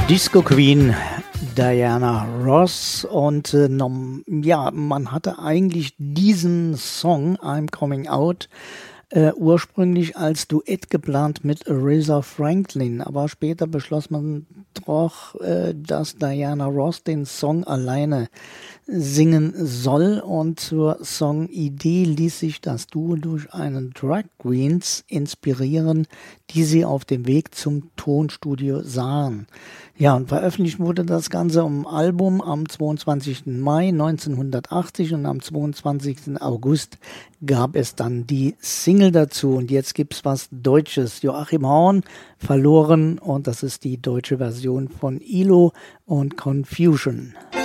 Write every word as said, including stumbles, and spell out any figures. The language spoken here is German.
Disco Queen Diana Ross und äh, nom, ja, man hatte eigentlich diesen Song I'm Coming Out äh, ursprünglich als Duett geplant mit Aretha Franklin, aber später beschloss man doch, äh, dass Diana Ross den Song alleine singen soll, und zur Songidee ließ sich das Duo durch einen Drag Queens inspirieren, die sie auf dem Weg zum Tonstudio sahen. Ja, und veröffentlicht wurde das Ganze im Album am zweiundzwanzigsten Mai neunzehnhundertachtzig, und am zweiundzwanzigsten August gab es dann die Single dazu. Und jetzt gibt's was Deutsches. Joachim Horn, Verloren, und das ist die deutsche Version von I L O und Confusion.